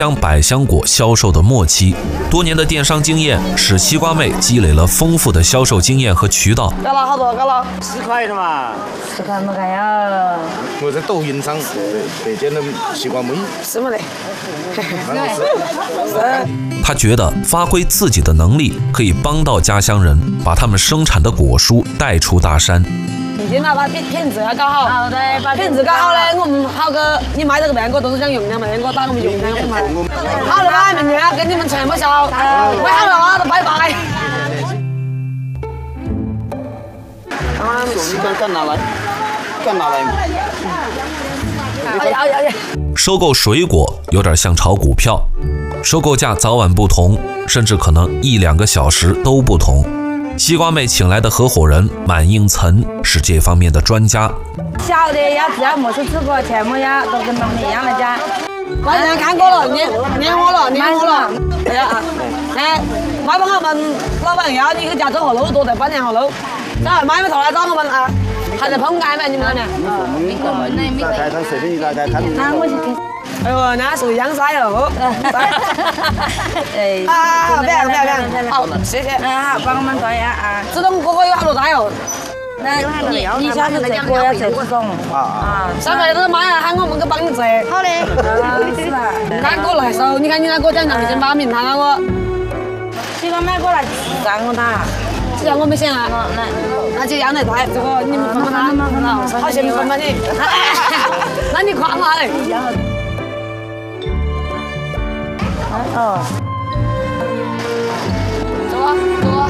将百香果销售的末期，多年的电商经验使西瓜妹积累了丰富的销售经验和渠道。 高了好多，高了10块是嘛 ？10块没看呀？ 我在抖音上被见了西瓜妹， 是没得？ 他觉得发挥自己的能力，可以帮到家乡人，把他们生产的果蔬带出大山。 一定要把品质要搞好。好的，把品质搞好嘞，我们好个，你卖这个面果都是讲用量嘛，面果打我们用量嘛。好了吧，明天要跟你们全部销，卖好了啊，都拜拜。 干拿来。 收购水果有点像炒股票，收购价早晚不同，甚至可能1-2个小时都不同。西瓜妹请来的合伙人满应岑是这方面的专家。 小的要只要没事吃过，全部要都跟他们一样的价。我人家看过了，年货了。对呀，哎，买不好我们老板要你去家做后路多得半年后路，再买不头来找我们啊，还在碰街没你们那边？ 台上随便一来看。 那我去听。哎呦，那属于洋菜哦。哎，不要，好，谢谢。好，帮我们做呀啊。自动锅有好多菜哦。你下次这锅要这种上回都是妈呀喊我们去帮你做。好嘞。是吧？那锅来收，你看你那锅讲你先报名他那个。西瓜买过来3个他。这样我没想啊。那就让来带这个你们分分他。好些你分分你。那你夸嘛嘞？哦，走啊。